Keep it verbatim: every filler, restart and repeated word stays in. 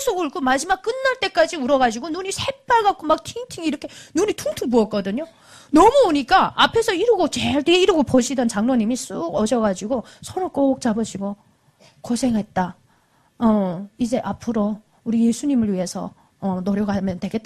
계속 울고 마지막 끝날 때까지 울어가지고 눈이 새빨갛고 막 팅팅 이렇게 눈이 퉁퉁 부었거든요. 너무 우니까 앞에서 이러고 제일 뒤에 이러고 보시던 장로님이 쑥 오셔가지고 손을 꼭 잡으시고 고생했다. 어, 이제 앞으로 우리 예수님을 위해서 어, 노력하면 되겠다.